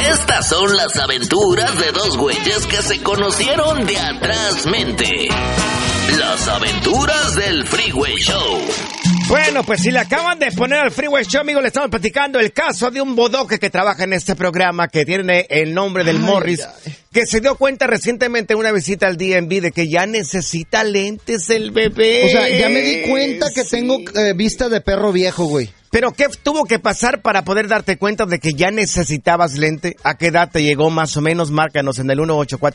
Estas son las aventuras de dos güeyes que se conocieron de atrás mente. Las aventuras del Freeway Show. Bueno, pues si le acaban de poner al Freeway Show, amigos, le estamos platicando el caso de un bodoque que trabaja en este programa, que tiene el nombre del Morris, que se dio cuenta recientemente en una visita al DMV de que ya necesita lentes el bebé. O sea, ya me di cuenta que tengo vista de perro viejo, güey. ¿Pero qué tuvo que pasar para poder darte cuenta de que ya necesitabas lente? ¿A qué edad te llegó más o menos? Márcanos en el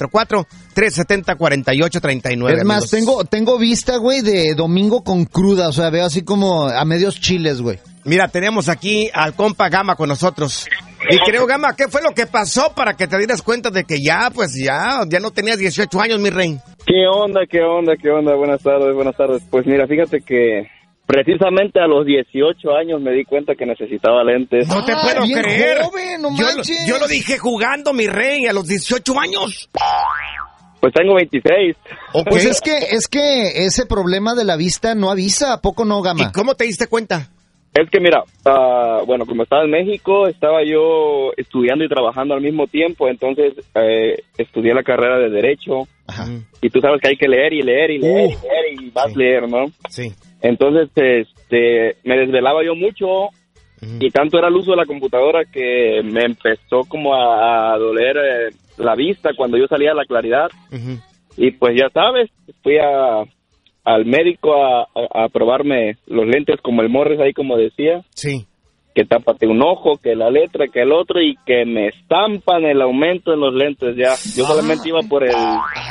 1844-370-4839. Es más, tengo vista, güey, de domingo con cruda. O sea, veo así como a medios chiles, güey. Mira, tenemos aquí al compa Gama con nosotros. Y creo, Gama, ¿qué fue lo que pasó para que te dieras cuenta de que ya no tenías 18 años, mi rey? ¿Qué onda? Buenas tardes. Pues mira, fíjate que precisamente a los 18 años me di cuenta que necesitaba lentes. No te puedo creer. Joven, no manches. Yo lo dije jugando, mi rey, a los 18 años. Pues tengo 26. Okay. Pues es que ese problema de la vista no avisa, ¿a poco no, Gama? ¿Y cómo te diste cuenta? Es que mira, bueno, como estaba en México, estaba yo estudiando y trabajando al mismo tiempo, entonces estudié la carrera de Derecho. Ajá. Y tú sabes que hay que leer y vas a leer, ¿no? Sí. Entonces, me desvelaba yo mucho y tanto era el uso de la computadora que me empezó como a doler la vista cuando yo salía a la claridad. Y pues ya sabes, fui al médico a probarme los lentes como el Morris ahí como decía. Sí. Que tápate un ojo, que la letra, que el otro y que me estampan el aumento en los lentes ya. Yo solamente iba por el...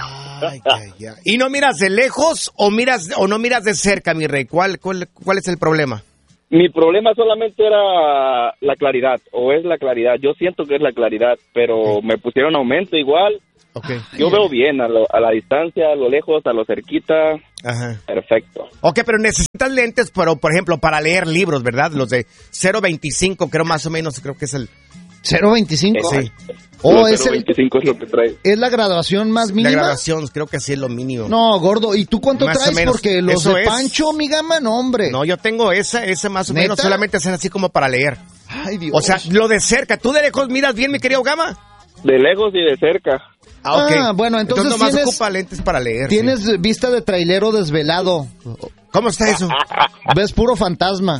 ¿Y no miras de lejos o no miras de cerca, mi rey? ¿Cuál es el problema? Mi problema solamente era la claridad, o es la claridad. Yo siento que es la claridad, pero me pusieron aumento igual. Okay. Yo veo bien a la distancia, a lo lejos, a lo cerquita. Ajá. Perfecto. Ok, pero necesitas lentes, pero, por ejemplo, para leer libros, ¿verdad? Los de 0.25, creo más o menos, creo que es el... 0.25. Sí. Oh, 0.25 es lo que trae. ¿Es la graduación más mínima? La graduación, creo que sí es lo mínimo. No, gordo, ¿y tú cuánto más traes? Porque los eso de Pancho, mi Gama, no, hombre. No, yo tengo ese más o ¿Neta? menos, solamente es así como para leer. Ay, Dios. O sea, lo de cerca, ¿tú de lejos miras bien, mi querido Gama? De lejos y de cerca. Ah, okay. Bueno, entonces nomás ocupa lentes para leer. Tienes vista de trailero desvelado. ¿Cómo está eso? Ves puro fantasma.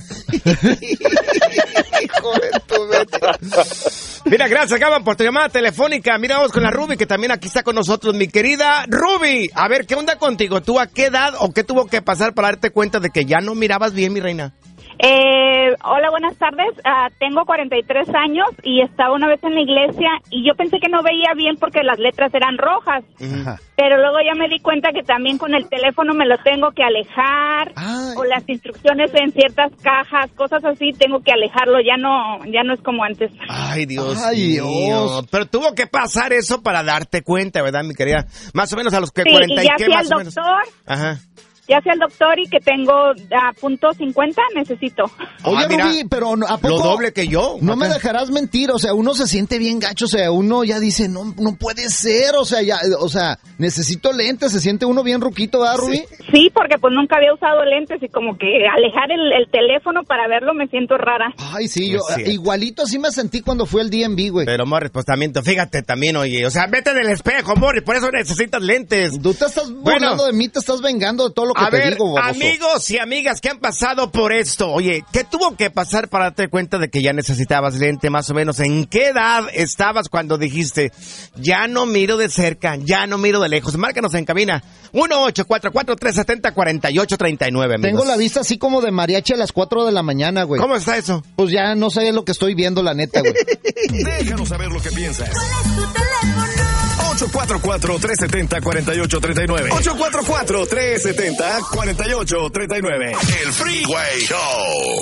Hijo de tu vete. Mira, gracias, Gama, por tu llamada telefónica. Mira, vamos con la Ruby, que también aquí está con nosotros. Mi querida Ruby, a ver, ¿qué onda contigo? ¿Tú a qué edad o qué tuvo que pasar para darte cuenta de que ya no mirabas bien, mi reina? Hola, buenas tardes. Tengo 43 años y estaba una vez en la iglesia y yo pensé que no veía bien porque las letras eran rojas. Ajá. Pero luego ya me di cuenta que también con el teléfono me lo tengo que alejar. Ay. O las instrucciones en ciertas cajas, cosas así, tengo que alejarlo. Ya no es como antes. Ay, Dios Ay, mío. Dios. Pero tuvo que pasar eso para darte cuenta, ¿verdad, mi querida? Más o menos a los que Sí, 40 y ya qué fui más al o menos. doctor. Ajá. Ya fui al doctor y que tengo punto 50, necesito. Oye, mira, Rubí, pero ¿a poco? lo doble que yo. No me Acá. dejarás mentir, o sea, uno se siente bien gacho, o sea, uno ya dice, no puede ser, o sea, necesito lentes, se siente uno bien ruquito, ¿verdad, Rubí? Sí, porque pues nunca había usado lentes y como que alejar el teléfono para verlo me siento rara. Ay, sí, yo Es cierto. igualito así me sentí cuando fui al DMV, güey. Pero, Morris, pues también, fíjate también, oye, o sea, vete en el espejo, Morris, por eso necesitas lentes. Tú te estás burlando de mí, te estás vengando de todo lo que A te ver, digo, baboso. amigos y amigas que han pasado por esto, oye, ¿qué tuvo que pasar para darte cuenta de que ya necesitabas lente, más o menos? ¿En qué edad estabas cuando dijiste, ya no miro de cerca, ya no miro de lejos? Márcanos en cabina, 1-844-370-4839, amigos. Tengo la vista así como de mariachi a las 4 de la mañana, güey. ¿Cómo está eso? Pues ya no sé lo que estoy viendo, la neta, güey. Déjanos saber lo que piensas. ¿Cuál es tu teléfono? 844-370-4839. 844-370-4839. El Freeway Show.